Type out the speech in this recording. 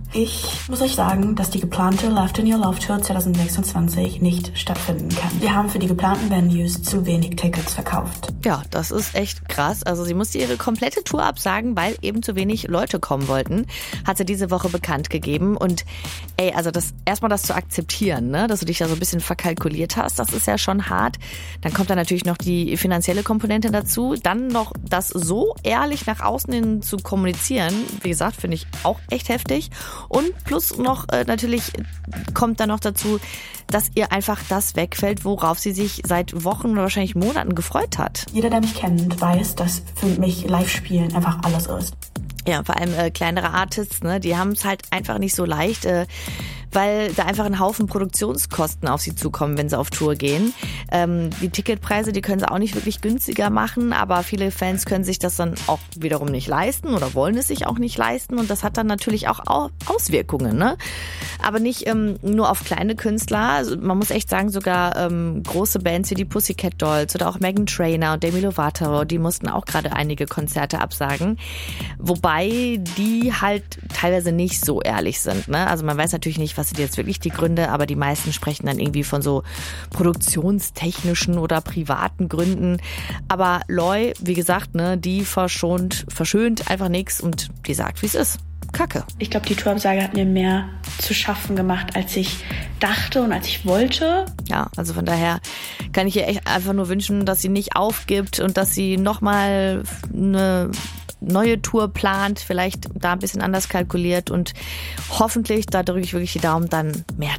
Ich muss euch sagen, dass die geplante Laughed in Your Love Tour 2026 nicht stattfinden kann. Wir haben für die geplanten Venues zu wenig Tickets verkauft. Ja, das ist echt krass. Also sie musste ihre komplette Tour absagen, weil eben zu wenig Leute kommen wollten. Hat sie diese Woche bekannt gegeben. Und also das zu akzeptieren, ne, dass du dich da so ein bisschen verkalkuliert hast, das ist ja schon hart. Dann kommt da natürlich noch die finanzielle Komponente dazu. Dann noch das so ehrlich nach außen hin zu kommunizieren, wie gesagt, finde ich auch echt heftig. Und plus noch natürlich kommt dann noch dazu, dass ihr einfach das wegfällt, worauf sie sich seit Wochen oder wahrscheinlich Monaten gefreut hat. Jeder, der mich kennt, weiß, dass für mich Live-Spielen einfach alles ist. Ja, vor allem kleinere Artists, ne, die haben es halt einfach nicht so leicht, weil da einfach ein Haufen Produktionskosten auf sie zukommen, wenn sie auf Tour gehen. Die Ticketpreise, die können sie auch nicht wirklich günstiger machen, aber viele Fans können sich das dann auch wiederum nicht leisten oder wollen es sich auch nicht leisten und das hat dann natürlich auch Auswirkungen, ne? Aber nicht nur auf kleine Künstler, also man muss echt sagen, sogar große Bands wie die Pussycat Dolls oder auch Meghan Trainor und Demi Lovato, die mussten auch gerade einige Konzerte absagen, wobei die halt teilweise nicht so ehrlich sind, ne? Also man weiß natürlich nicht, was sind jetzt wirklich die Gründe, aber die meisten sprechen dann irgendwie von so produktionstechnischen oder privaten Gründen. Aber Loi, wie gesagt, ne, die verschönt einfach nichts und die sagt, wie es ist. Kacke. Ich glaube, die Tourabsage hat mir mehr zu schaffen gemacht, als ich dachte und als ich wollte. Ja, also von daher kann ich ihr echt einfach nur wünschen, dass sie nicht aufgibt und dass sie nochmal eine neue Tour plant, vielleicht da ein bisschen anders kalkuliert und hoffentlich, da drücke ich wirklich die Daumen, dann mehr